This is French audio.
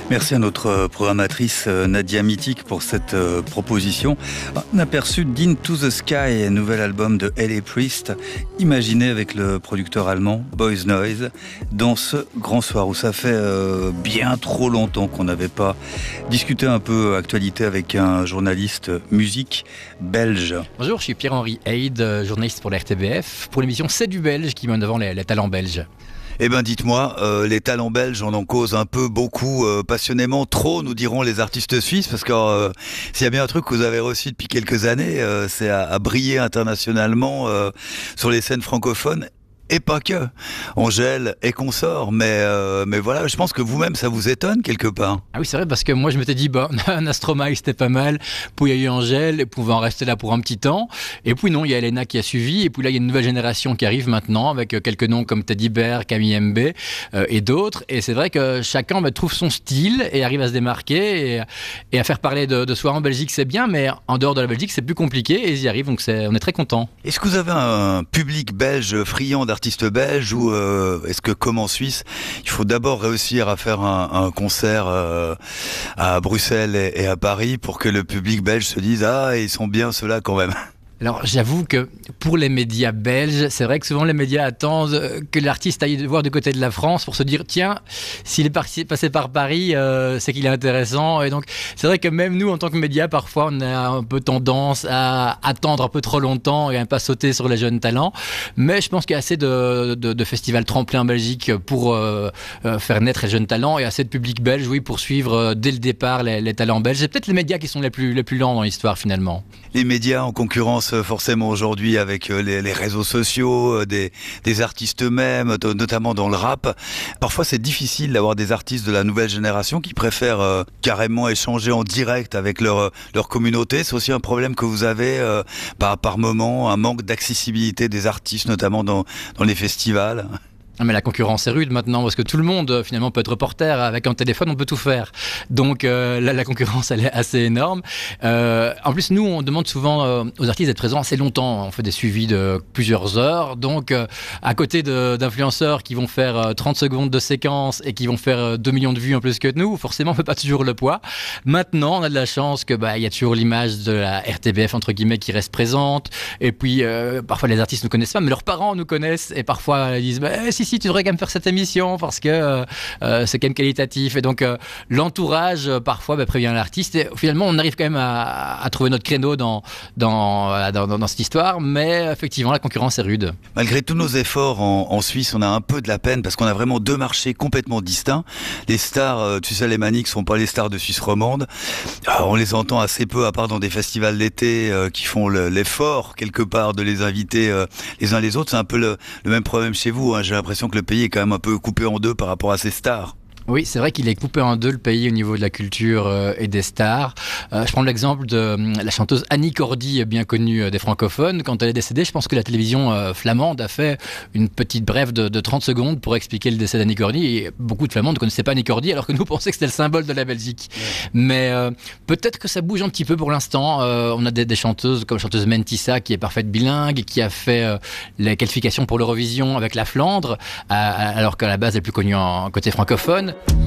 Merci à notre programmatrice Nadia Mitik pour cette proposition. Un aperçu d'Into the Sky, nouvel album de L.A. Priest, imaginé avec le producteur allemand Boys Noise, dans ce grand soir où ça fait bien trop longtemps qu'on n'avait pas discuté un peu actualité avec un journaliste musique belge. Bonjour, je suis Pierre-Henri Heide, journaliste pour la RTBF, pour l'émission C'est du Belge qui met en avant les talents belges. Eh ben dites-moi, les talents belges, on en cause un peu, beaucoup, passionnément, trop, nous diront les artistes suisses, parce que s'il y a bien un truc que vous avez reçu depuis quelques années, c'est à briller internationalement sur les scènes francophones. Et pas que, Angèle et consorts, mais voilà, je pense que vous-même ça vous étonne quelque part. Ah oui, c'est vrai, parce que moi je m'étais dit, Nastromae c'était pas mal, puis il y a eu Angèle, et puis on va en rester là pour un petit temps, et puis non, il y a Elena qui a suivi, et puis là il y a une nouvelle génération qui arrive maintenant, avec quelques noms comme Teddy Bear, Camille Mbé, et d'autres, et c'est vrai que chacun trouve son style, et arrive à se démarquer, et à faire parler de soi en Belgique c'est bien, mais en dehors de la Belgique c'est plus compliqué, et ils y arrivent, donc on est très contents. Est-ce que vous avez un public belge friand d'artistes belges ou est-ce que comme en Suisse il faut d'abord réussir à faire un concert à Bruxelles et à Paris pour que le public belge se dise ils sont bien ceux-là quand même? Alors j'avoue que pour les médias belges, c'est vrai que souvent les médias attendent que l'artiste aille voir du côté de la France pour se dire tiens, s'il est passé par Paris, c'est qu'il est intéressant. Et donc c'est vrai que même nous en tant que médias, parfois on a un peu tendance à attendre un peu trop longtemps et à ne pas sauter sur les jeunes talents. Mais je pense qu'il y a assez de festivals tremplins en Belgique pour faire naître les jeunes talents et assez de public belge, oui, pour suivre dès le départ les talents belges. C'est peut-être les médias qui sont les plus lents dans l'histoire finalement. Les médias en concurrence forcément aujourd'hui avec les réseaux sociaux, des artistes eux-mêmes, notamment dans le rap. Parfois c'est difficile d'avoir des artistes de la nouvelle génération qui préfèrent carrément échanger en direct avec leur communauté. C'est aussi un problème que vous avez par moment, un manque d'accessibilité des artistes, notamment dans les festivals. Mais la concurrence est rude maintenant parce que tout le monde finalement peut être reporter. Avec un téléphone on peut tout faire, donc la concurrence elle est assez énorme. En plus nous on demande souvent aux artistes d'être présents assez longtemps, on fait des suivis de plusieurs heures, donc à côté d'influenceurs qui vont faire 30 secondes de séquence et qui vont faire 2 millions de vues en plus que nous, forcément on ne fait pas toujours le poids. Maintenant on a de la chance que il y a toujours l'image de la RTBF entre guillemets qui reste présente, et puis parfois les artistes ne nous connaissent pas mais leurs parents nous connaissent et parfois ils disent si tu devrais quand même faire cette émission parce que c'est quand même qualitatif, et donc l'entourage parfois prévient l'artiste et finalement on arrive quand même à trouver notre créneau dans cette histoire, mais effectivement la concurrence est rude. Malgré tous nos efforts en Suisse, on a un peu de la peine parce qu'on a vraiment deux marchés complètement distincts. Les stars, tu sais, les Maniques sont pas les stars de Suisse romande. On les entend assez peu à part dans des festivals d'été qui font l'effort quelque part de les inviter les uns les autres. C'est un peu le même problème chez vous, hein. J'ai l'impression que le pays est quand même un peu coupé en deux par rapport à ses stars. Oui, c'est vrai qu'il est coupé en deux, le pays, au niveau de la culture et des stars. Je prends l'exemple de la chanteuse Annie Cordy, bien connue des francophones. Quand elle est décédée, je pense que la télévision flamande a fait une petite brève de 30 secondes pour expliquer le décès d'Annie Cordy. Et beaucoup de Flamands ne connaissaient pas Annie Cordy, alors que nous pensions que c'était le symbole de la Belgique. Ouais. Mais peut-être que ça bouge un petit peu pour l'instant. On a des chanteuses comme la chanteuse Mentissa, qui est parfaite bilingue, et qui a fait les qualifications pour l'Eurovision avec la Flandre, alors qu'à la base, elle est plus connue en côté francophone.